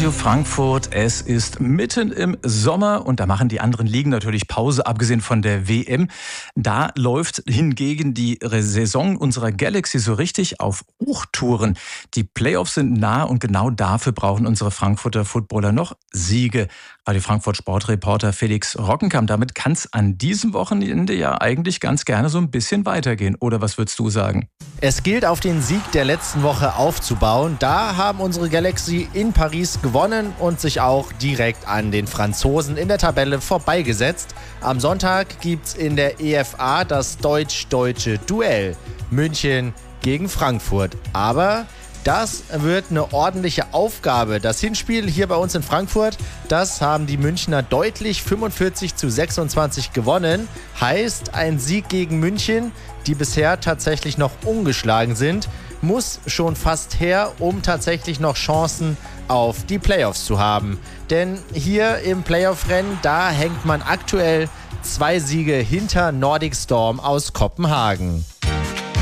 Radio Frankfurt. Es ist mitten im Sommer und da machen die anderen Ligen natürlich Pause, abgesehen von der WM. Da läuft hingegen die Saison unserer Galaxy so richtig auf Hochtouren. Die Playoffs sind nah und genau dafür brauchen unsere Frankfurter Footballer noch Siege. Radio Frankfurt Sportreporter Felix Rockenkamp. Damit kann es an diesem Wochenende ja eigentlich ganz gerne so ein bisschen weitergehen. Oder was würdest du sagen? Es gilt, auf den Sieg der letzten Woche aufzubauen. Da haben unsere Galaxy in Paris gewonnen und sich auch direkt an den Franzosen in der Tabelle vorbeigesetzt. Am Sonntag gibt's in der EFA das deutsch-deutsche Duell. München gegen Frankfurt. Aber das wird eine ordentliche Aufgabe. Das Hinspiel hier bei uns in Frankfurt, das haben die Münchner deutlich 45:26 gewonnen. Heißt, ein Sieg gegen München, die bisher tatsächlich noch ungeschlagen sind, muss schon fast her, um tatsächlich noch Chancen auf die Playoffs zu haben. Denn hier im Playoff-Rennen, da hängt man aktuell 2 Siege hinter Nordic Storm aus Kopenhagen.